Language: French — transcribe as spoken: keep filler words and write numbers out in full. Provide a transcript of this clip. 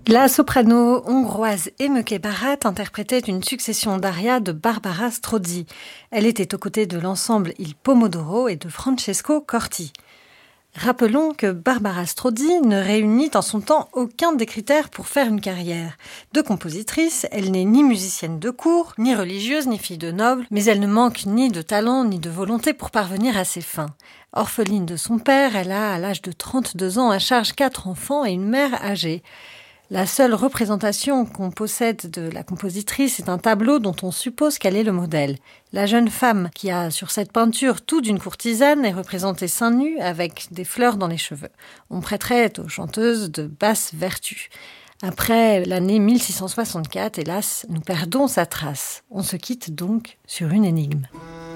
La soprano hongroise Emeke Barát interprétait une succession d'arias de Barbara Strozzi. Elle était aux côtés de l'ensemble Il Pomodoro et de Francesco Corti. Rappelons que Barbara Strozzi ne réunit en son temps aucun des critères pour faire une carrière. De compositrice, elle n'est ni musicienne de cour, ni religieuse, ni fille de noble, mais elle ne manque ni de talent ni de volonté pour parvenir à ses fins. Orpheline de son père, elle a, à l'âge de trente-deux ans, à charge quatre enfants et une mère âgée. La seule représentation qu'on possède de la compositrice est un tableau dont on suppose qu'elle est le modèle. La jeune femme qui a sur cette peinture tout d'une courtisane est représentée seins nus avec des fleurs dans les cheveux. On prêterait aux chanteuses de basse vertu. Après l'année mille six cent soixante-quatre, hélas, nous perdons sa trace. On se quitte donc sur une énigme.